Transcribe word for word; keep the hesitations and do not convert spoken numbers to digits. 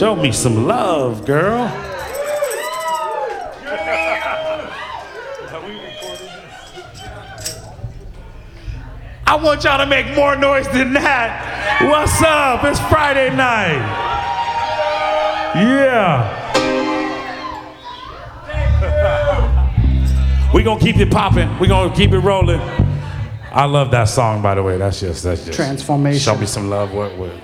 Show me some love, girl. I want y'all to make more noise than that. What's up? It's Friday night. Yeah. We gonna keep it popping. We gonna keep it rolling. I love that song, by the way. That's just that's just Transformation. Show me some love. What what?